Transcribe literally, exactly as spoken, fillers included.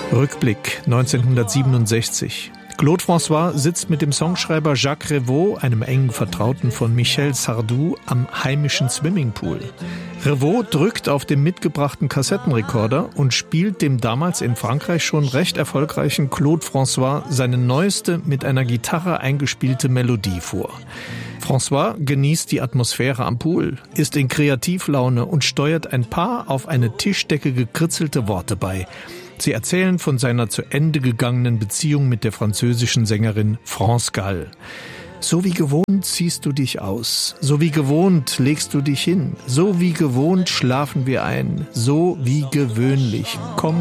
Rückblick neunzehnhundertsiebenundsechzig. Claude François sitzt mit dem Songschreiber Jacques Revaux, einem engen Vertrauten von Michel Sardou, am heimischen Swimmingpool. Revaux drückt auf dem mitgebrachten Kassettenrekorder und spielt dem damals in Frankreich schon recht erfolgreichen Claude François seine neueste, mit einer Gitarre eingespielte Melodie vor. François genießt die Atmosphäre am Pool, ist in Kreativlaune und steuert ein paar auf eine Tischdecke gekritzelte Worte bei. Sie erzählen von seiner zu Ende gegangenen Beziehung mit der französischen Sängerin France Gall. So wie gewohnt ziehst du dich aus, so wie gewohnt legst du dich hin, so wie gewohnt schlafen wir ein, so wie gewöhnlich. Komm